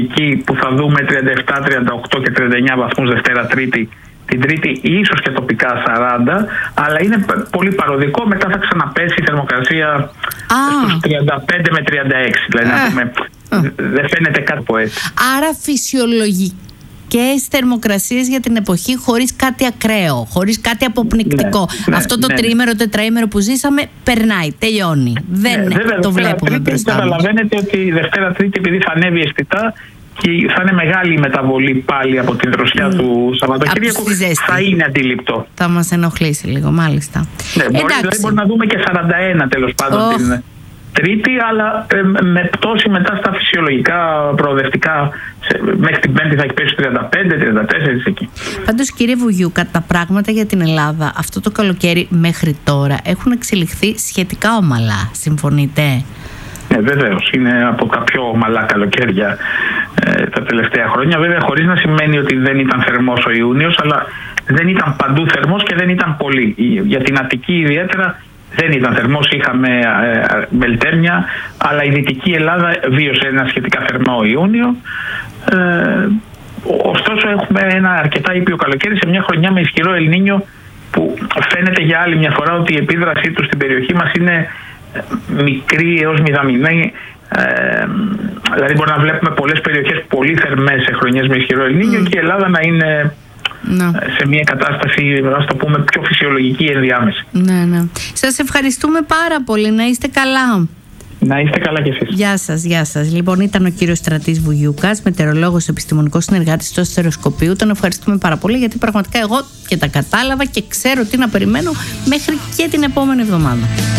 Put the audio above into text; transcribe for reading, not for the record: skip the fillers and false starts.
εκεί που θα δούμε 37, 38 και 39 βαθμούς Δευτέρα Τρίτη. Την Τρίτη ίσως και τοπικά 40, αλλά είναι πολύ παροδικό. Μετά θα ξαναπέσει η θερμοκρασία στους 35 με 36. Δηλαδή δεν φαίνεται κάτι από έτσι. Άρα φυσιολογικές θερμοκρασίες για την εποχή, χωρίς κάτι ακραίο, χωρίς κάτι αποπνικτικό. Αυτό το τριήμερο, τετραήμερο που ζήσαμε περνάει, τελειώνει. Δεν το βλέπουμε μπροστά μας. Καταλαβαίνετε ότι η Δευτέρα Τρίτη, επειδή θα ανέβει αισθητά και θα είναι μεγάλη η μεταβολή πάλι από την δροσιά του Σαββατοκύριακου, θα είναι αντιληπτό. Θα μας ενοχλήσει λίγο, μάλιστα. Μπορεί να δούμε και 41 τέλος πάντων την Τρίτη, αλλά με πτώση μετά στα φυσιολογικά προοδευτικά. Μέχρι την Πέμπτη θα έχει πέσει 35-34 εκεί. Πάντως, κύριε Βουγιούκα, τα πράγματα για την Ελλάδα αυτό το καλοκαίρι μέχρι τώρα έχουν εξελιχθεί σχετικά ομαλά. Συμφωνείτε? Βεβαίως, είναι από τα πιο ομαλά καλοκαίρια τα τελευταία χρόνια. Βέβαια, χωρίς να σημαίνει ότι δεν ήταν θερμός ο Ιούνιος, αλλά δεν ήταν παντού θερμός και δεν ήταν πολύ. Για την Αττική ιδιαίτερα δεν ήταν θερμός, είχαμε μελτέμια, αλλά η Δυτική Ελλάδα βίωσε ένα σχετικά θερμό Ιούνιο. Ωστόσο, έχουμε ένα αρκετά ήπιο καλοκαίρι σε μια χρονιά με ισχυρό Ελνίνιο, που φαίνεται για άλλη μια φορά ότι η επίδρασή του στην περιοχή μας είναι μικρή έως μηδαμινή. Δηλαδή μπορεί να βλέπουμε πολλές περιοχές πολύ θερμές σε χρονιές με ισχυρό Ελνίνιο και η Ελλάδα να είναι σε μια κατάσταση, ας το πούμε, πιο φυσιολογική ενδιάμεση. Ναι. Σας ευχαριστούμε πάρα πολύ. Να είστε καλά. Να είστε καλά κι εσείς. Γεια σας, γεια σας. Λοιπόν, ήταν ο κύριος Στρατής Βουγιούκας, μετεωρολόγος, επιστημονικός συνεργάτης του Αστεροσκοπείου. Τον ευχαριστούμε πάρα πολύ, γιατί πραγματικά εγώ και τα κατάλαβα και ξέρω τι να περιμένω μέχρι και την επόμενη εβδομάδα.